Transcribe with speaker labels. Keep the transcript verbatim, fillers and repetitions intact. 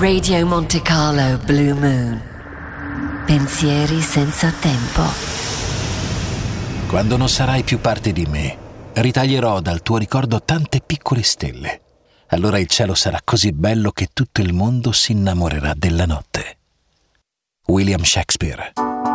Speaker 1: Radio Monte Carlo Blue Moon. Pensieri senza tempo.
Speaker 2: Quando non sarai più parte di me, ritaglierò dal tuo ricordo tante piccole stelle. Allora il cielo sarà così bello che tutto il mondo si innamorerà della notte. William Shakespeare.